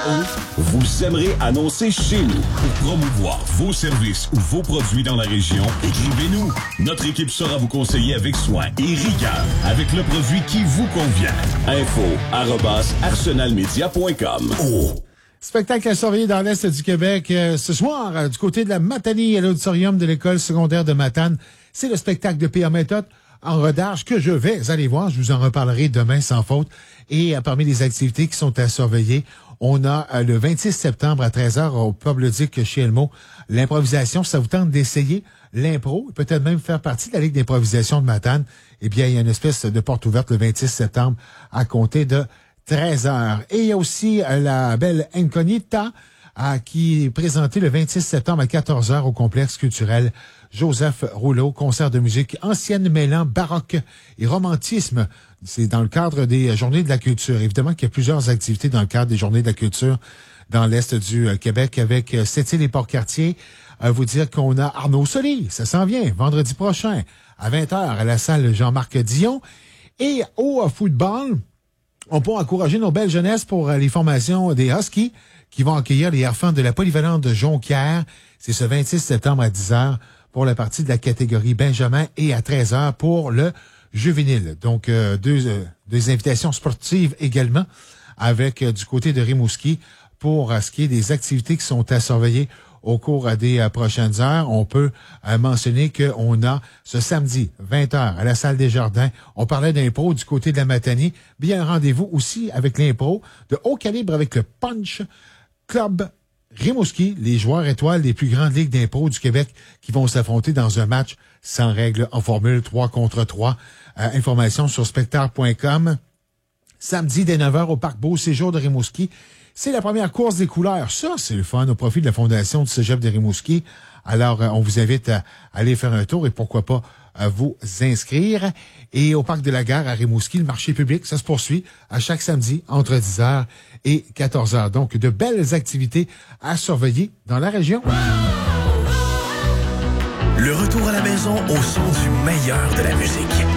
vous aimerez annoncer chez nous. Pour promouvoir vos services ou vos produits dans la région, écrivez-nous. Notre équipe saura vous conseiller avec soin et rigueur avec le produit qui vous convient. info@arsenalmedia.com. Spectacle à surveiller dans l'Est du Québec ce soir, du côté de la Matanie, à l'auditorium de l'école secondaire de Matane. C'est le spectacle de P.A. Méthode en rodage que je vais aller voir. Je vous en reparlerai demain sans faute. Et parmi les activités qui sont à surveiller, on a le 26 septembre à 13h au Pub Ludique chez Elmo. L'improvisation, ça vous tente d'essayer l'impro, peut-être même faire partie de la Ligue d'improvisation de Matane. Eh bien, il y a une espèce de porte ouverte le 26 septembre à compter de 13h. Et il y a aussi la belle Incognita qui est présentée le 26 septembre à 14h au complexe culturel Joseph Rouleau, concert de musique ancienne mêlant baroque et romantisme. C'est dans le cadre des Journées de la culture. Évidemment qu'il y a plusieurs activités dans le cadre des Journées de la culture dans l'Est du Québec avec Sept-Îles et Port-Cartier. Vous dire qu'on a Arnaud Soli, ça s'en vient, vendredi prochain à 20h à la salle Jean-Marc Dion. Et au football, on peut encourager nos belles jeunesses pour les formations des Huskies qui vont accueillir les Harfans de la polyvalente de Jonquière. C'est ce 26 septembre à 10h pour la partie de la catégorie Benjamin et à 13h pour le juvénile. Donc, deux invitations sportives également avec du côté de Rimouski pour ce qui est des activités qui sont à surveiller au cours des prochaines heures. On peut mentionner qu'on a ce samedi 20h à la salle des Jardins. On parlait d'impro du côté de la Matanie. Bien, rendez-vous aussi avec l'impro de haut calibre avec le Punch Club Rimouski, les joueurs étoiles des plus grandes ligues d'impro du Québec qui vont s'affronter dans un match sans règles en formule 3 contre 3. Information sur spectacle.com. Samedi dès 9h au Parc Beau Séjour de Rimouski. C'est la première course des couleurs. Ça, c'est le fun au profit de la Fondation du Cégep de Rimouski. Alors, on vous invite à aller faire un tour et pourquoi pas vous inscrire. Et au Parc de la Gare à Rimouski, le marché public, ça se poursuit à chaque samedi entre 10h et 14h. Donc, de belles activités à surveiller dans la région. Le retour à la maison au son du meilleur de la musique.